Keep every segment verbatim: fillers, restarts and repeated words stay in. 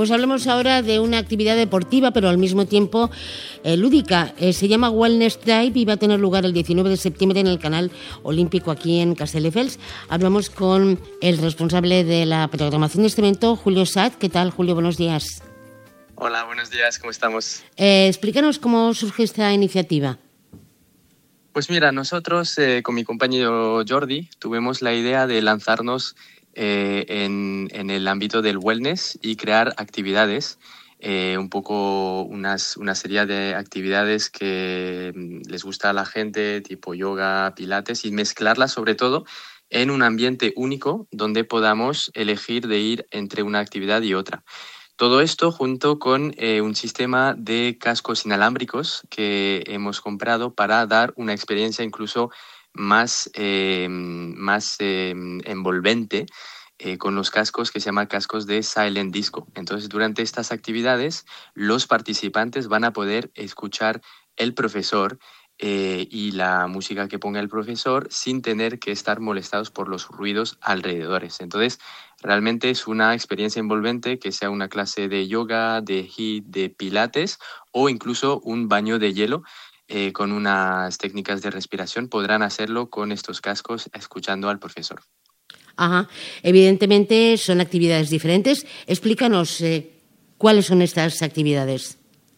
Pues hablemos ahora de una actividad deportiva, pero al mismo tiempo eh, lúdica. Eh, se llama Wellness Drive y va a tener lugar el diecinueve de septiembre en el Canal Olímpico aquí en Castelldefels. Hablamos con el responsable de la programación de este evento, Julio Sad. ¿Qué tal, Julio? Buenos días. Hola, buenos días. ¿Cómo estamos? Eh, explícanos cómo surge esta iniciativa. Pues mira, nosotros eh, con mi compañero Jordi tuvimos la idea de lanzarnos eh, en, en el ámbito del wellness y crear actividades, eh, un poco unas, una serie de actividades que les gusta a la gente, tipo yoga, pilates, y mezclarlas sobre todo en un ambiente único donde podamos elegir de ir entre una actividad y otra. Todo esto junto con eh, un sistema de cascos inalámbricos que hemos comprado para dar una experiencia incluso más, eh, más eh, envolvente eh, con los cascos que se llaman cascos de Silent Disco. Entonces, durante estas actividades, los participantes van a poder escuchar el profesor eh, y la música que ponga el profesor sin tener que estar molestados por los ruidos alrededores. Entonces, realmente es una experiencia envolvente, que sea una clase de yoga, de HIIT, de pilates o incluso un baño de hielo eh, con unas técnicas de respiración. Podrán hacerlo con estos cascos escuchando al profesor. Ajá. Evidentemente son actividades diferentes. Explícanos eh, cuáles son estas actividades.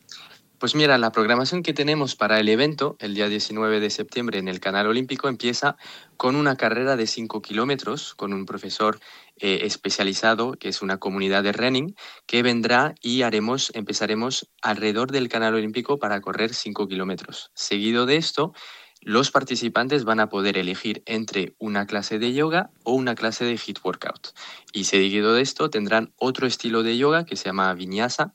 Pues mira, la programación que tenemos para el evento, el día diecinueve de septiembre en el Canal Olímpico, empieza con una carrera de cinco kilómetros con un profesor eh, especializado, que es una comunidad de running, que vendrá y haremos, empezaremos alrededor del Canal Olímpico para correr cinco kilómetros. Seguido de esto, los participantes van a poder elegir entre una clase de yoga o una clase de HIIT workout. Y seguido de esto tendrán otro estilo de yoga que se llama vinyasa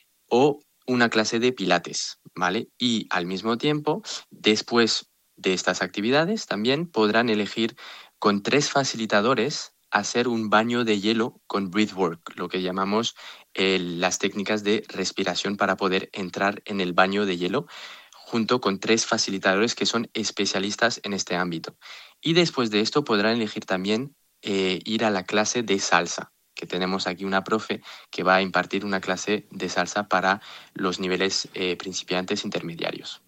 o una clase de pilates, ¿vale? Y al mismo tiempo, después de estas actividades, también podrán elegir con tres facilitadores hacer un baño de hielo con breathwork, lo que llamamos eh, las técnicas de respiración para poder entrar en el baño de hielo, junto con tres facilitadores que son especialistas en este ámbito. Y después de esto podrán elegir también eh, ir a la clase de salsa, que tenemos aquí una profe que va a impartir una clase de salsa para los niveles eh, principiantes intermediarios.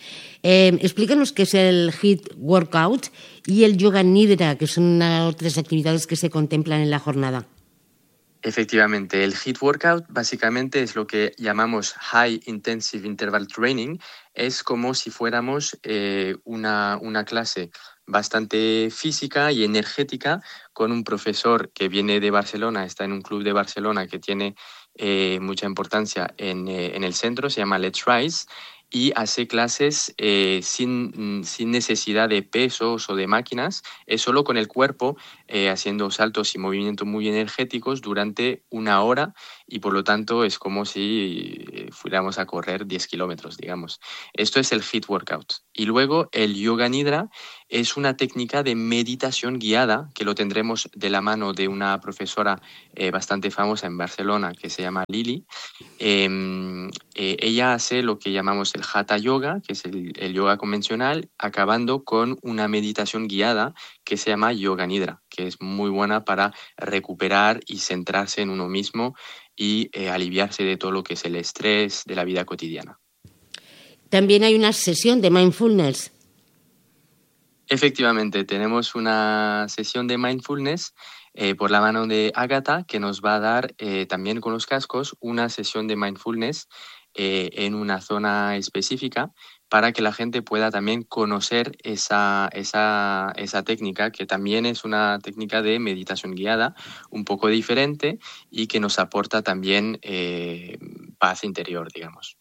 Eh, explícanos qué es el HIIT Workout y el Yoga Nidra, que son unas otras actividades que se contemplan en la jornada. Efectivamente, el HIIT Workout básicamente es lo que llamamos High Intensive Interval Training. Es como si fuéramos eh, una, una clase bastante física y energética con un profesor que viene de Barcelona, está en un club de Barcelona que tiene eh, mucha importancia en, eh, en el centro, se llama Let's Rise, y hace clases eh, sin, sin necesidad de pesos o de máquinas, es solo con el cuerpo, eh, haciendo saltos y movimientos muy energéticos durante una hora, y por lo tanto es como si fuéramos a correr diez kilómetros, digamos. Esto es el HIIT Workout. Y luego el Yoga Nidra es una técnica de meditación guiada que lo tendremos de la mano de una profesora eh, bastante famosa en Barcelona que se llama Lili. Eh, eh, ella hace lo que llamamos el Hatha Yoga, que es el, el yoga convencional, acabando con una meditación guiada que se llama Yoga Nidra, que es muy buena para recuperar y centrarse en uno mismo y eh, aliviarse de todo lo que es el estrés de la vida cotidiana. También hay una sesión de mindfulness. Efectivamente, tenemos una sesión de mindfulness eh, por la mano de Ágata, que nos va a dar eh, también con los cascos una sesión de mindfulness eh, en una zona específica para que la gente pueda también conocer esa, esa, esa técnica, que también es una técnica de meditación guiada, un poco diferente y que nos aporta también eh, paz interior, digamos.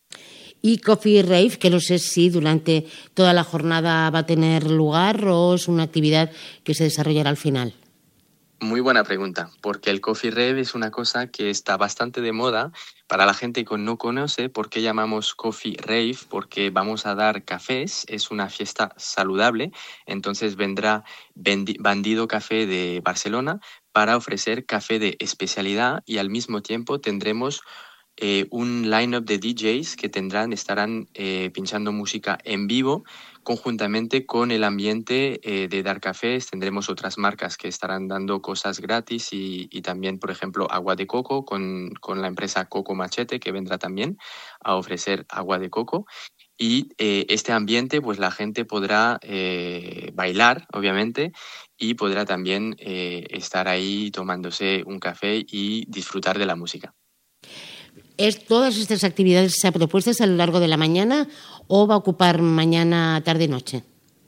Y Coffee Rave, que no sé si durante toda la jornada va a tener lugar o es una actividad que se desarrollará al final. Muy buena pregunta, porque el Coffee Rave es una cosa que está bastante de moda para la gente que no conoce. ¿Por qué llamamos Coffee Rave? Porque vamos a dar cafés, es una fiesta saludable, entonces vendrá Bandido Café de Barcelona para ofrecer café de especialidad y al mismo tiempo tendremos eh, un line-up de D Js que tendrán, estarán eh, pinchando música en vivo conjuntamente con el ambiente eh, de Dark Cafés. Tendremos otras marcas que estarán dando cosas gratis y, y también, por ejemplo, agua de coco con, con la empresa Coco Machete, que vendrá también a ofrecer agua de coco. Y eh, este ambiente, pues la gente podrá eh, bailar, obviamente, y podrá también eh, estar ahí tomándose un café y disfrutar de la música. ¿Es todas estas actividades propuestas a lo largo de la mañana o va a ocupar mañana, tarde, noche?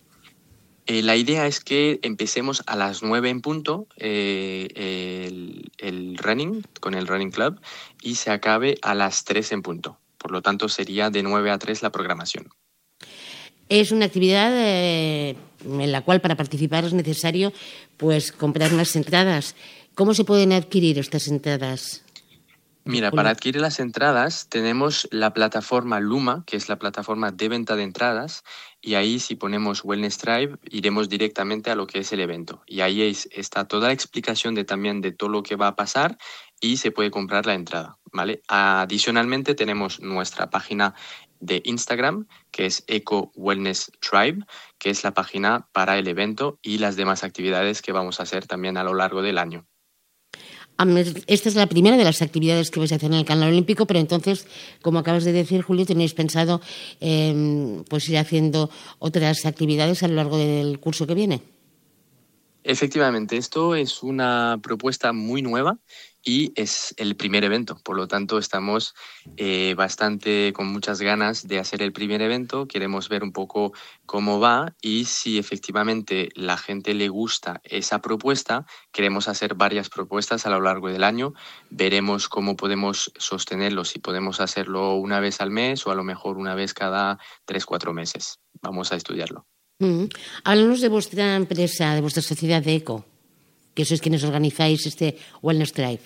Eh, la idea es que empecemos a las nueve en punto eh, el, el running, con el Running Club, y se acabe a las tres en punto. Por lo tanto, sería de nueve a tres la programación. Es una actividad eh, en la cual para participar es necesario pues comprar unas entradas. ¿Cómo se pueden adquirir estas entradas? Mira, para adquirir las entradas tenemos la plataforma Luma, que es la plataforma de venta de entradas, y ahí si ponemos Wellness Tribe iremos directamente a lo que es el evento. Y ahí es, está toda la explicación de, también de todo lo que va a pasar y se puede comprar la entrada, ¿vale? Adicionalmente tenemos nuestra página de Instagram, que es Eco Wellness Tribe, que es la página para el evento y las demás actividades que vamos a hacer también a lo largo del año. Esta es la primera de las actividades que vais a hacer en el Canal Olímpico, pero entonces, como acabas de decir, Julio, tenéis pensado eh, pues ir haciendo otras actividades a lo largo del curso que viene. Efectivamente, esto es una propuesta muy nueva y es el primer evento. Por lo tanto, estamos eh, bastante con muchas ganas de hacer el primer evento. Queremos ver un poco cómo va y si efectivamente la gente le gusta esa propuesta, queremos hacer varias propuestas a lo largo del año. Veremos cómo podemos sostenerlo, si podemos hacerlo una vez al mes o a lo mejor una vez cada tres, cuatro meses. Vamos a estudiarlo. Mm. Háblanos de vuestra empresa, de vuestra sociedad de Eco, que sois quienes organizáis este Wellness Drive.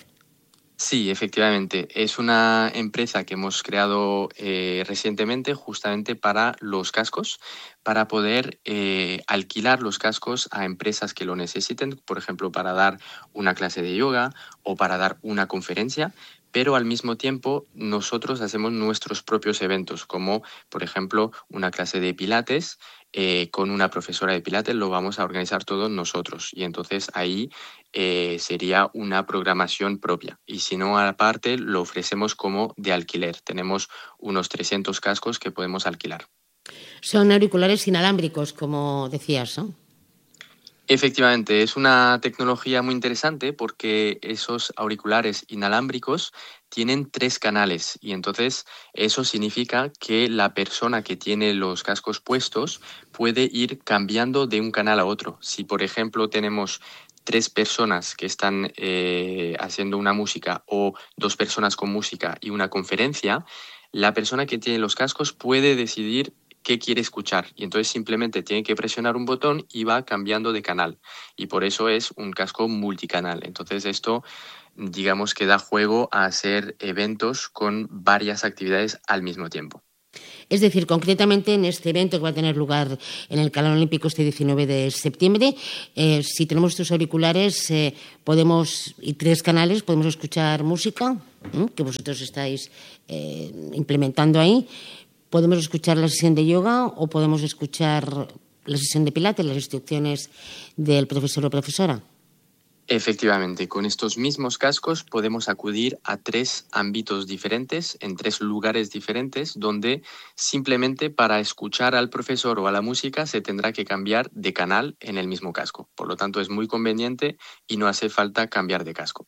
Sí, efectivamente. Es una empresa que hemos creado eh, recientemente justamente para los cascos, para poder eh, alquilar los cascos a empresas que lo necesiten, por ejemplo, para dar una clase de yoga o para dar una conferencia, pero al mismo tiempo nosotros hacemos nuestros propios eventos, como por ejemplo una clase de pilates eh, con una profesora de pilates, lo vamos a organizar todos nosotros y entonces ahí eh, sería una programación propia y si no aparte lo ofrecemos como de alquiler, tenemos unos trescientos cascos que podemos alquilar. Son auriculares inalámbricos, como decías, ¿no? Efectivamente, es una tecnología muy interesante porque esos auriculares inalámbricos tienen tres canales y entonces eso significa que la persona que tiene los cascos puestos puede ir cambiando de un canal a otro. Si, por ejemplo, tenemos tres personas que están eh, haciendo una música o dos personas con música y una conferencia, la persona que tiene los cascos puede decidir qué quiere escuchar y entonces simplemente tiene que presionar un botón y va cambiando de canal y por eso es un casco multicanal. Entonces esto digamos que da juego a hacer eventos con varias actividades al mismo tiempo. Es decir, concretamente en este evento que va a tener lugar en el Canal Olímpico este diecinueve de septiembre, eh, si tenemos estos auriculares eh, podemos y tres canales, podemos escuchar música ¿eh? que vosotros estáis eh, implementando ahí. Podemos escuchar la sesión de yoga o podemos escuchar la sesión de pilates, las instrucciones del profesor o profesora. Efectivamente, con estos mismos cascos podemos acudir a tres ámbitos diferentes, en tres lugares diferentes, donde simplemente para escuchar al profesor o a la música se tendrá que cambiar de canal en el mismo casco. Por lo tanto, es muy conveniente y no hace falta cambiar de casco.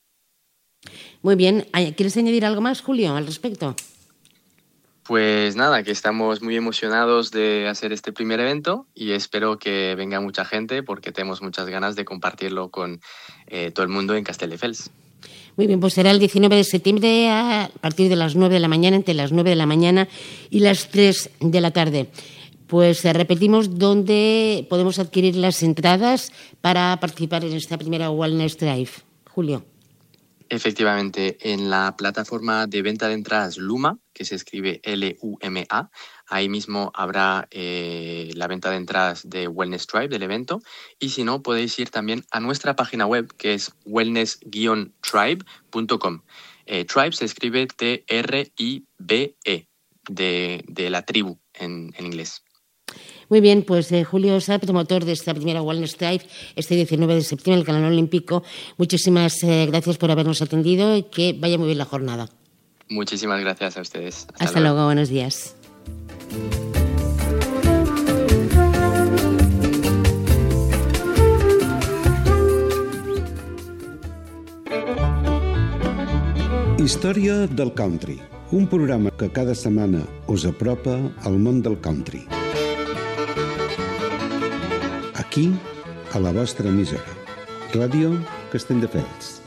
Muy bien. ¿Quieres añadir algo más, Julio, al respecto? Pues nada, que estamos muy emocionados de hacer este primer evento y espero que venga mucha gente porque tenemos muchas ganas de compartirlo con eh, todo el mundo en Castelldefels. Muy bien, pues será el diecinueve de septiembre a partir de las nueve de la mañana, entre las nueve de la mañana y las tres de la tarde. Pues eh, repetimos dónde podemos adquirir las entradas para participar en esta primera Wellness Drive. Julio. Efectivamente, en la plataforma de venta de entradas Luma, que se escribe L U M A, ahí mismo habrá eh, la venta de entradas de Wellness Tribe del evento y si no podéis ir también a nuestra página web que es wellness guion tribe punto com. Eh, tribe se escribe T R I B E, de, de la tribu en, en inglés. Muy bien, pues eh, Julio Sá, promotor de esta primera Wellness Drive, este diecinueve de septiembre en el Canal Olímpico, muchísimas eh, gracias por habernos atendido y que vaya muy bien la jornada. Muchísimas gracias a ustedes. Hasta, Hasta luego. luego, buenos días. Història del country, un programa que cada setmana us apropa al món del country. Aquí, a la vostra emissora, Ràdio Castelldefels.